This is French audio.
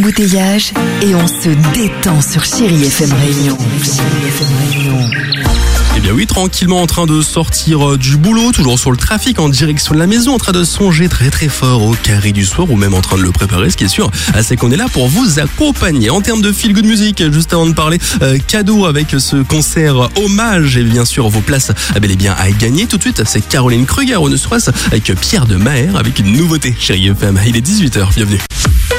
Bouteillage et on se détend sur Chérie FM Réunion. Eh bien oui, tranquillement en train de sortir du boulot, toujours sur le trafic en direction de la maison, en train de songer très très fort au carré du soir ou même en train de le préparer. Ce qui est sûr, c'est qu'on est là pour vous accompagner. En termes de feel good music, juste avant de parler cadeau avec ce concert hommage et bien sûr vos places bel et bien à gagner. Tout de suite, c'est Caroline Kruger au Neustrois avec Pierre de Maher avec une nouveauté. Chérie FM, il est 18h, bienvenue.